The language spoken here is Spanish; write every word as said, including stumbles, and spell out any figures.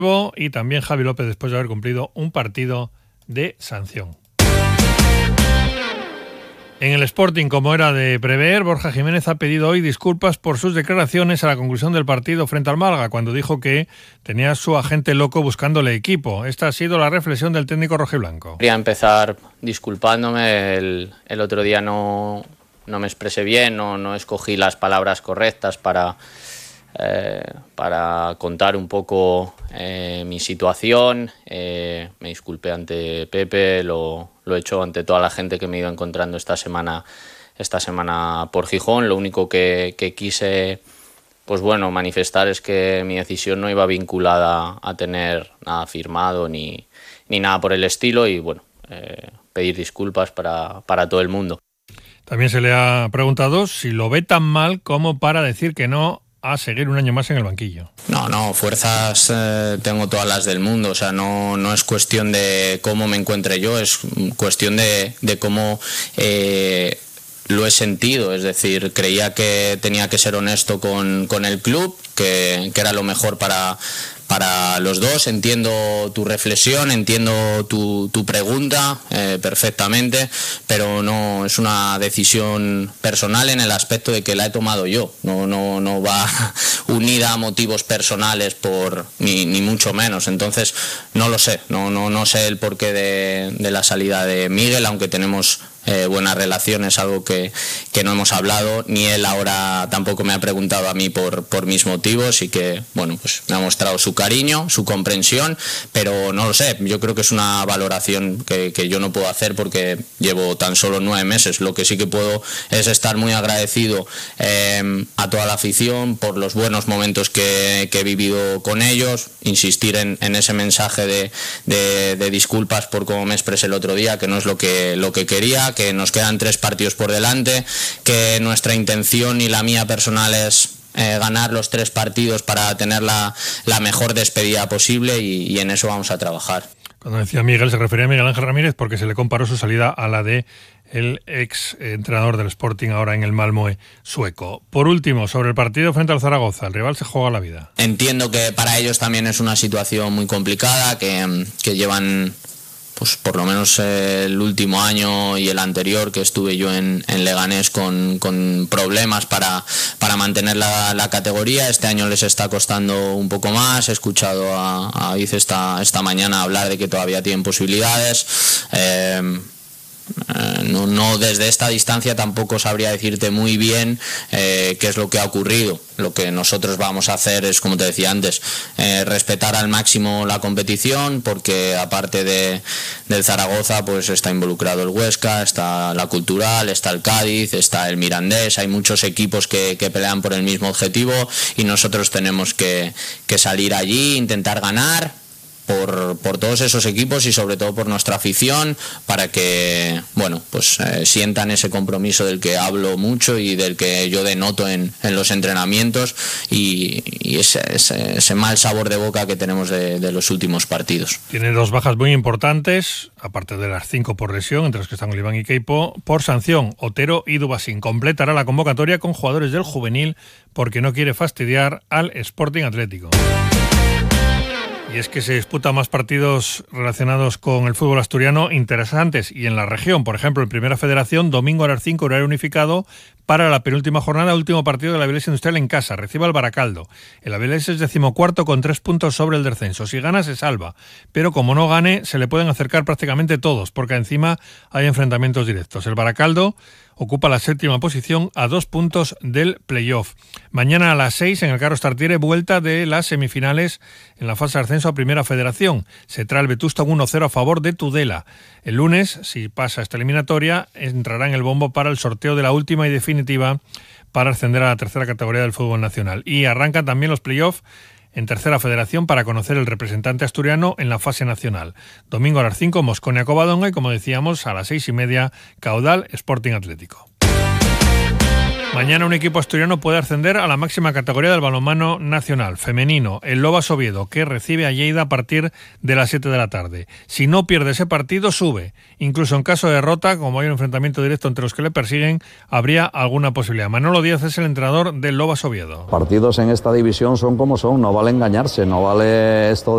y también Javi López después de haber cumplido un partido de sanción. En el Sporting, como era de prever, Borja Jiménez ha pedido hoy disculpas por sus declaraciones a la conclusión del partido frente al Málaga, cuando dijo que tenía a su agente loco buscándole equipo. Esta ha sido la reflexión del técnico rojiblanco. Quería empezar disculpándome. El, el otro día no, no me expresé bien, no, no escogí las palabras correctas para, eh, para contar un poco eh, mi situación. Eh, me disculpé ante Pepe, lo... Lo he hecho ante toda la gente que me he ido encontrando esta semana, esta semana por Gijón. Lo único que, que quise, pues bueno, manifestar es que mi decisión no iba vinculada a tener nada firmado ni, ni nada por el estilo y bueno, eh, pedir disculpas para, para todo el mundo. También se le ha preguntado si lo ve tan mal como para decir que no a seguir un año más en el banquillo. No, no, fuerzas eh, tengo todas las del mundo, o sea, no, no es cuestión de cómo me encuentre yo, es cuestión de, de cómo eh, lo he sentido, es decir, creía que tenía que ser honesto con, con el club, que, que era lo mejor para... para los dos. Entiendo tu reflexión, entiendo tu, tu pregunta eh, perfectamente, pero no es una decisión personal en el aspecto de que la he tomado yo, no, no, no va unida a motivos personales por ni, ni mucho menos, entonces no lo sé, no, no, no sé el porqué de, de la salida de Miguel, aunque tenemos Eh, buenas relaciones, algo que, que no hemos hablado, ni él ahora tampoco me ha preguntado a mí por, por mis motivos y que, bueno, pues me ha mostrado su cariño, su comprensión, pero no lo sé, yo creo que es una valoración que, que yo no puedo hacer porque llevo tan solo nueve meses, lo que sí que puedo es estar muy agradecido eh, a toda la afición por los buenos momentos que, que he vivido con ellos, insistir en, en ese mensaje de, de, de disculpas por cómo me expresé el otro día, que no es lo que, lo que quería, que nos quedan tres partidos por delante, que nuestra intención y la mía personal es eh, ganar los tres partidos para tener la, la mejor despedida posible y, y en eso vamos a trabajar. Cuando decía Miguel se refería a Miguel Ángel Ramírez porque se le comparó su salida a la de el ex entrenador del Sporting ahora en el Malmö sueco. Por último, sobre el partido frente al Zaragoza, el rival se juega la vida. Entiendo que para ellos también es una situación muy complicada, que, que llevan... pues por lo menos eh, el último año y el anterior que estuve yo en, en Leganés con, con problemas para, para mantener la, la categoría. Este año les está costando un poco más. He escuchado a, a Viz esta, esta mañana hablar de que todavía tienen posibilidades. Eh, Eh, no, no desde esta distancia tampoco sabría decirte muy bien eh, qué es lo que ha ocurrido. Lo que nosotros vamos a hacer es, como te decía antes, eh, respetar al máximo la competición, porque aparte de, del Zaragoza pues está involucrado el Huesca, está la Cultural, está el Cádiz, está el Mirandés, hay muchos equipos que, que pelean por el mismo objetivo y nosotros tenemos que, que salir allí, intentar ganar Por, por todos esos equipos y sobre todo por nuestra afición, para que bueno pues eh, sientan ese compromiso del que hablo mucho y del que yo denoto en, en los entrenamientos y, y ese, ese, ese mal sabor de boca que tenemos de, de los últimos partidos. Tiene dos bajas muy importantes, aparte de las cinco por lesión, entre los que están Oliván y Queipo, por sanción. Otero y Dubasín. Completará la convocatoria con jugadores del juvenil porque no quiere fastidiar al Sporting Atlético. Y es que se disputan más partidos relacionados con el fútbol asturiano interesantes y en la región. Por ejemplo, en Primera Federación, domingo a las cinco, horario unificado, para la penúltima jornada, último partido de la Avilés Industrial en casa. Recibe al Baracaldo. El Avilés es decimocuarto con tres puntos sobre el descenso. Si gana, se salva. Pero como no gane, se le pueden acercar prácticamente todos, porque encima hay enfrentamientos directos. El Baracaldo ocupa la séptima posición a dos puntos del playoff. Mañana a las seis en el Carlos Tartiere, vuelta de las semifinales en la fase de ascenso a Primera Federación. Se trae el Vetusta un uno cero a favor de Tudela. El lunes, si pasa esta eliminatoria, entrará en el bombo para el sorteo de la última y definitiva para ascender a la tercera categoría del fútbol nacional. Y arrancan también los playoffs en Tercera Federación para conocer el representante asturiano en la fase nacional. Domingo a las cinco, Mosconia Covadonga y, como decíamos, a las seis y media, Caudal Sporting Atlético. Mañana un equipo asturiano puede ascender a la máxima categoría del balonmano nacional, femenino, el Lobas Oviedo, que recibe a Lleida a partir de las siete de la tarde. Si no pierde ese partido, sube. Incluso en caso de derrota, como hay un enfrentamiento directo entre los que le persiguen, habría alguna posibilidad. Manolo Díaz es el entrenador del Lobas Oviedo. Partidos en esta división son como son, no vale engañarse, no vale esto de